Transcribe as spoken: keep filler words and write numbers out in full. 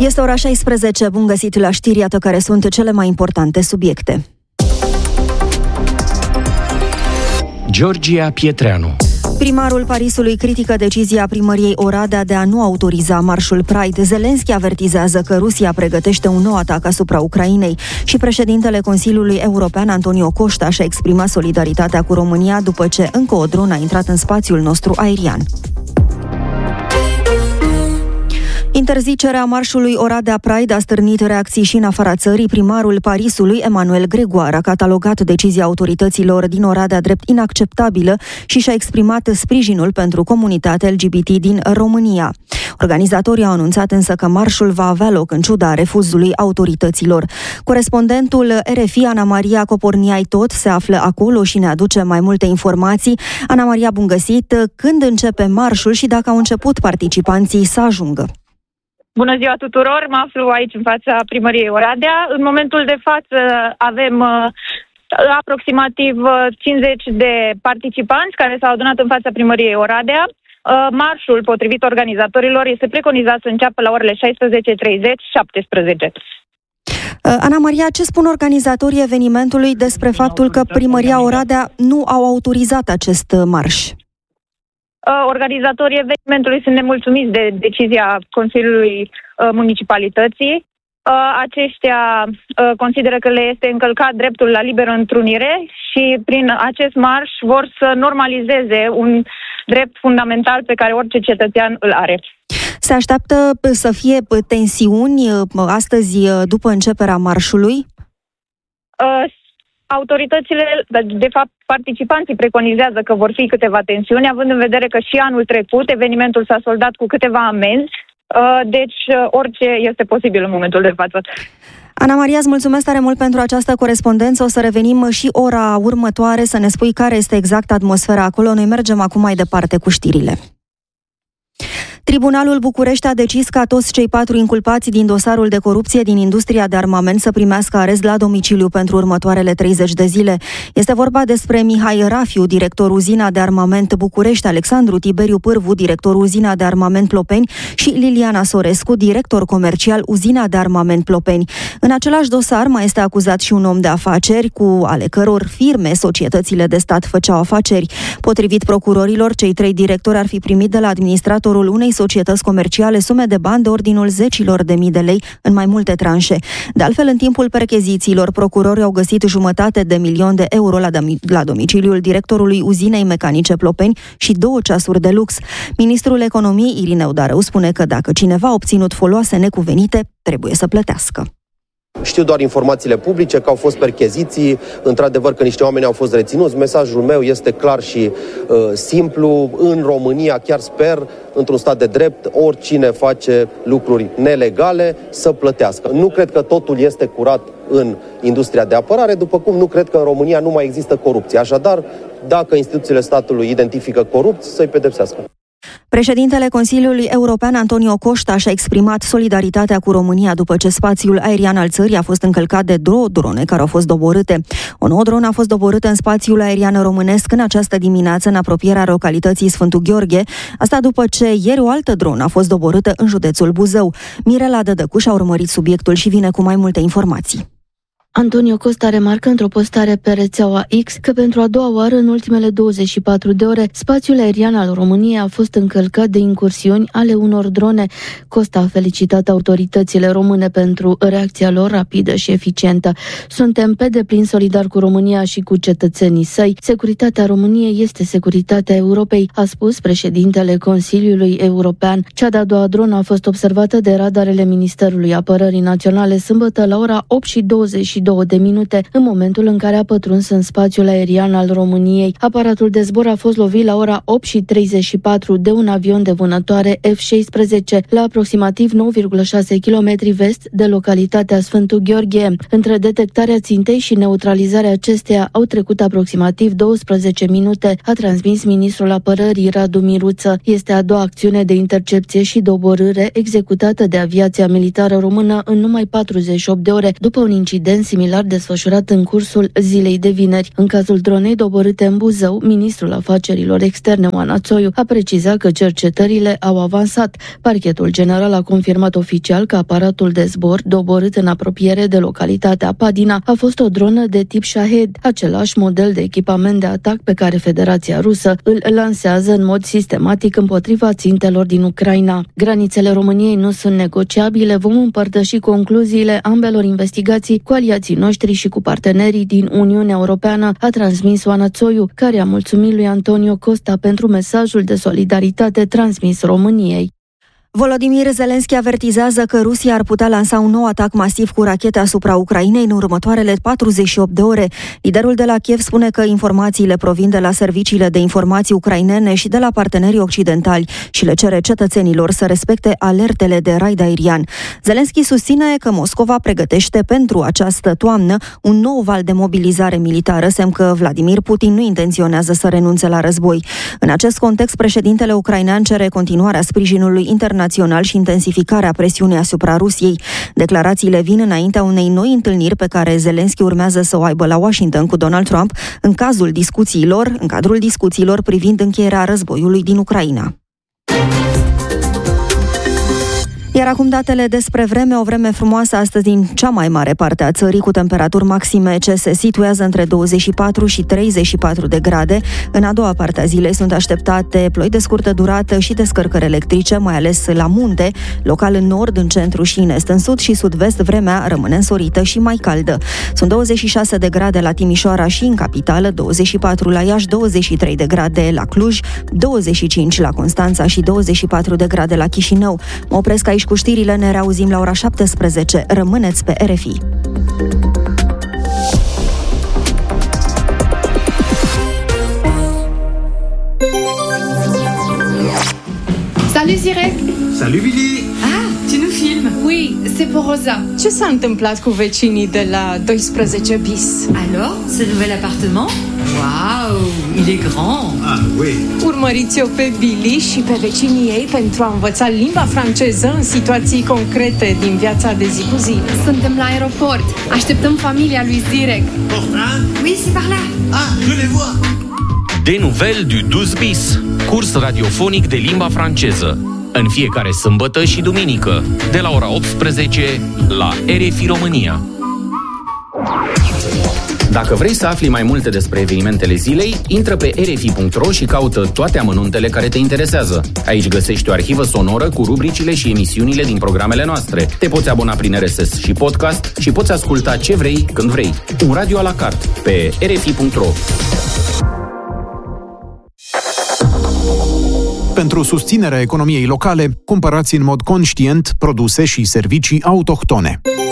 Este ora șaisprezece, bun găsit la știri, iată care sunt cele mai importante subiecte. Georgia Pietreanu. Primarul Parisului critică decizia primăriei Oradea de a nu autoriza marșul Pride. Zelenski avertizează că Rusia pregătește un nou atac asupra Ucrainei și președintele Consiliului European, Antonio Costa, și-a exprimat solidaritatea cu România după ce încă o dronă a intrat în spațiul nostru aerian. Interzicerea marșului Oradea Pride a stârnit reacții și în afara țării. Primarul Parisului, Emmanuel Gregoire, a catalogat decizia autorităților din Oradea drept inacceptabilă și și-a exprimat sprijinul pentru comunitatea L G B T din România. Organizatorii au anunțat însă că marșul va avea loc în ciuda refuzului autorităților. Corespondentul R F I, Ana Maria Coporniai, tot se află acolo și ne aduce mai multe informații. Ana Maria, bun găsit! Când începe marșul și dacă au început participanții să ajungă? Bună ziua tuturor! Mă aflu aici în fața primăriei Oradea. În momentul de față avem uh, aproximativ cincizeci de participanți care s-au adunat în fața primăriei Oradea. Uh, marșul, potrivit organizatorilor, este preconizat să înceapă la orele șaisprezece treizeci șaptesprezece. Uh, Ana Maria, ce spun organizatorii evenimentului despre faptul că primăria Oradea nu au autorizat acest marș? Organizatorii evenimentului sunt nemulțumiți de decizia Consiliului Municipalității. Aceștia consideră că le este încălcat dreptul la liberă întrunire și prin acest marș vor să normalizeze un drept fundamental pe care orice cetățean îl are. Se așteaptă să fie tensiuni astăzi după începerea marșului? Autoritățile, de fapt, participanții preconizează că vor fi câteva tensiuni, având în vedere că și anul trecut evenimentul s-a soldat cu câteva amenzi, deci orice este posibil în momentul de față. Ana Maria, îți mulțumesc tare mult pentru această corespondență. O să revenim și ora următoare să ne spui care este exact atmosfera acolo. Noi mergem acum mai departe cu știrile. Tribunalul București a decis ca toți cei patru inculpați din dosarul de corupție din industria de armament să primească arest la domiciliu pentru următoarele treizeci de zile. Este vorba despre Mihai Rafiu, director uzina de armament București, Alexandru Tiberiu Pârvu, director uzina de armament Plopeni și Liliana Sorescu, director comercial uzina de armament Plopeni. În același dosar mai este acuzat și un om de afaceri cu ale căror firme societățile de stat făceau afaceri. Potrivit procurorilor, cei trei directori ar fi primit de la administratorul unei societăți comerciale sume de bani de ordinul zecilor de mii de lei în mai multe tranșe. De altfel, în timpul perchezițiilor, procurorii au găsit jumătate de milion de euro la, dom- la domiciliul directorului uzinei mecanice Plopeni și două ceasuri de lux. Ministrul Economiei, Irineu Darău, spune că dacă cineva a obținut foloase necuvenite, trebuie să plătească. Știu doar informațiile publice, că au fost percheziții, într-adevăr că niște oameni au fost reținuți. Mesajul meu este clar și uh, simplu. În România, chiar sper, într-un stat de drept, oricine face lucruri nelegale să plătească. Nu cred că totul este curat în industria de apărare, după cum nu cred că în România nu mai există corupție. Așadar, dacă instituțiile statului identifică corupți, să-i pedepsească. Președintele Consiliului European, Antonio Costa, și-a exprimat solidaritatea cu România după ce spațiul aerian al țării a fost încălcat de două drone care au fost doborâte. O nouă dronă a fost doborâtă în spațiul aerian românesc în această dimineață, în apropierea localității Sfântul Gheorghe, asta după ce ieri o altă dronă a fost doborâtă în județul Buzău. Mirela Dădăcuș a urmărit subiectul și vine cu mai multe informații. Antonio Costa remarcă într-o postare pe rețeaua X că pentru a doua oară în ultimele douăzeci și patru de ore spațiul aerian al României a fost încălcat de incursiuni ale unor drone. Costa a felicitat autoritățile române pentru reacția lor rapidă și eficientă. Suntem pe deplin solidari cu România și cu cetățenii săi. Securitatea României este securitatea Europei, a spus președintele Consiliului European. Cea de-a doua dronă a fost observată de radarele Ministerului Apărării Naționale sâmbătă la ora opt și douăzeci și două de minute, în momentul în care a pătruns în spațiul aerian al României. Aparatul de zbor a fost lovit la ora opt și treizeci și patru de un avion de vânătoare F șaisprezece la aproximativ nouă virgulă șase kilometri vest de localitatea Sfântul Gheorghe. Între detectarea țintei și neutralizarea acesteia au trecut aproximativ douăsprezece minute, a transmis ministrul apărării Radu Miruță. Este a doua acțiune de intercepție și doborâre executată de aviația militară română în numai patruzeci și opt de ore după un incident similar desfășurat în cursul zilei de vineri. În cazul dronei doborâte în Buzău, ministrul afacerilor externe Oana Țoiu a precizat că cercetările au avansat. Parchetul general a confirmat oficial că aparatul de zbor doborât în apropiere de localitatea Padina a fost o dronă de tip Shahed, același model de echipament de atac pe care Federația Rusă îl lansează în mod sistematic împotriva țintelor din Ucraina. Granițele României nu sunt negociabile, vom împărtăși concluziile ambelor investigații cu aliații noștri și cu partenerii din Uniunea Europeană, a transmis Oana Țoiu, care a mulțumit lui Antonio Costa pentru mesajul de solidaritate transmis României. Volodymyr Zelensky avertizează că Rusia ar putea lansa un nou atac masiv cu rachete asupra Ucrainei în următoarele patruzeci și opt de ore. Liderul de la Kiev spune că informațiile provin de la serviciile de informații ucrainene și de la partenerii occidentali și le cere cetățenilor să respecte alertele de raid aerian. Zelensky susține că Moscova pregătește pentru această toamnă un nou val de mobilizare militară, semn că Vladimir Putin nu intenționează să renunțe la război. În acest context, președintele ucrainean cere continuarea sprijinului internațional și intensificarea presiunii asupra Rusiei. Declarațiile vin înaintea unei noi întâlniri pe care Zelensky urmează să o aibă la Washington cu Donald Trump în cazul discuțiilor, în cadrul discuțiilor privind încheierea războiului din Ucraina. Iar acum datele despre vreme, o vreme frumoasă astăzi din cea mai mare parte a țării, cu temperaturi maxime ce se situează între douăzeci și patru și treizeci și patru de grade. În a doua parte a zilei sunt așteptate ploi de scurtă durată și descărcări electrice, mai ales la munte, local în nord, în centru și în est. În sud și sud-vest vremea rămâne însorită și mai caldă. Sunt douăzeci și șase de grade la Timișoara și în capitală, douăzeci și patru la Iași, douăzeci și trei de grade la Cluj, douăzeci și cinci la Constanța și douăzeci și patru de grade la Chișinău. Mă opresc aici cu știrile, ne reauzim la ora șaptesprezece. Rămâneți pe R F I. Salut Zirek! Salut Billy! Ah, tu nous filmes? Oui, c'est pour Rosa. Ce s-a întâmplat cu vecinii de la doisprezece bis? Alors, ce nouvel appartement? Waouh, il est grand! Ah, oui! Urmăriți-o pe Billy și pe vecinii ei pentru a învăța limba franceză în situații concrete din viața de zi cu zi. Suntem la aeroport. Așteptăm familia lui Zirek. Portin? Oui, c'est par là. Ah, je les vois! Des nouvelles du douze bis, curs radiofonic de limba franceză. În fiecare sâmbătă și duminică, de la ora optsprezece, la R F I România. Dacă vrei să afli mai multe despre evenimentele zilei, intră pe r f i punct r o și caută toate amănuntele care te interesează. Aici găsești o arhivă sonoră cu rubricile și emisiunile din programele noastre. Te poți abona prin R S S și podcast și poți asculta ce vrei, când vrei. Un radio a la carte pe r f i punct r o. Pentru susținerea economiei locale, cumpărați în mod conștient produse și servicii autohtone.